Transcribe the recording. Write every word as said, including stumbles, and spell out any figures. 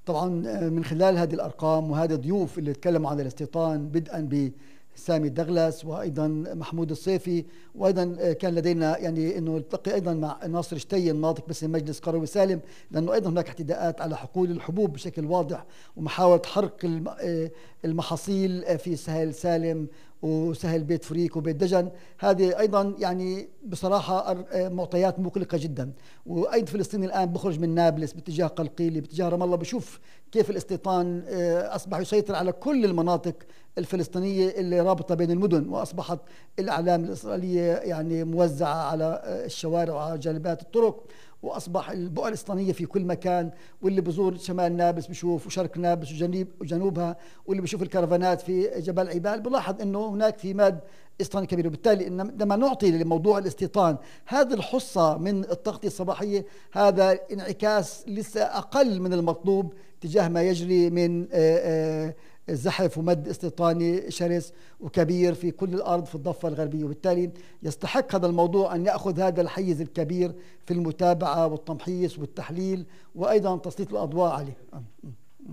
طبعا من خلال هذه الأرقام وهذه الضيوف اللي تكلموا عن الاستيطان، بدءا ب سامي الدغلس وأيضا محمود الصيفي، وأيضا كان لدينا يعني أنه نلتقي أيضا مع ناصر شتي الناطق باسم مجلس قروي سالم، لأنه أيضا هناك اعتداءات على حقول الحبوب بشكل واضح ومحاولة حرق المحاصيل في سهل سالم وسهل بيت فريك وبيت دجن. هذه أيضا يعني بصراحة معطيات مقلقة جدا. وأيضا فلسطين الآن بخرج من نابلس باتجاه قلقيلي باتجاه رام الله، بشوف كيف الاستيطان أصبح يسيطر على كل المناطق الفلسطينية اللي رابطة بين المدن، وأصبحت الأعلام الإسرائيلية يعني موزعة على الشوارع وعلى جانبات الطرق، وأصبح البؤر الإسرائيلية في كل مكان. واللي بزور شمال نابلس بشوف وشرق نابلس وجنوب وجنوبها، واللي بشوف الكرفانات في جبل عبال بلاحظ أنه هناك في ماد إسرائيلي كبير. وبالتالي لما نعطي لموضوع الاستيطان هذه الحصة من التغطية الصباحية، هذا انعكاس لسه أقل من المطلوب تجاه ما يجري من زحف ومد استيطاني شرس وكبير في كل الأرض في الضفة الغربية. وبالتالي يستحق هذا الموضوع أن يأخذ هذا الحيز الكبير في المتابعة والتمحيص والتحليل وأيضا تسليط الأضواء عليه.